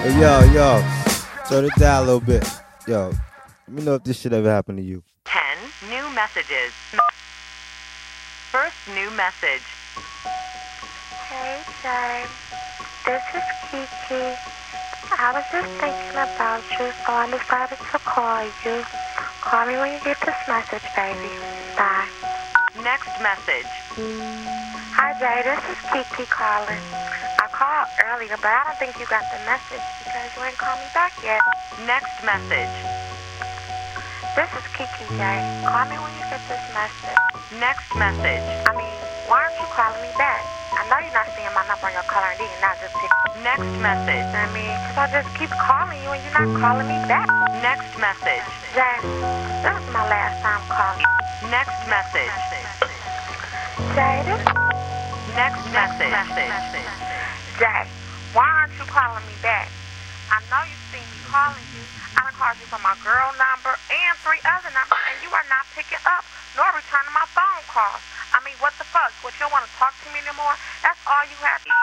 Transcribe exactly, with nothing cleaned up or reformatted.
Hey, yo, yo, turn it down a little bit. Yo, let me know if this shit ever happened to you. ten new messages. First new message. Hey, James. This is Kiki. I was just thinking about you, so I decided to call you. Call me when you get this message, baby. Bye. Next message. Hi, Jay. This is Kiki calling. I called earlier, but I don't think you got the message because you ain't called me back yet. Next message. This is Kiki, Jay. Call me when you get this message. Next message. I mean, why aren't you calling me back? I know you're not seeing my number on your caller I D and not just pick. Next message. I mean, because I just keep calling you and you're not calling me back. Next message. Jay, this is my last time calling. Next message. Jay, this Next message. Jay, why aren't you calling me back? I know you see me calling you. I done called you from my girl number and three other numbers, and you are not picking up nor returning my phone calls. I mean, what the fuck? What, you don't want to talk to me anymore? That's all you have.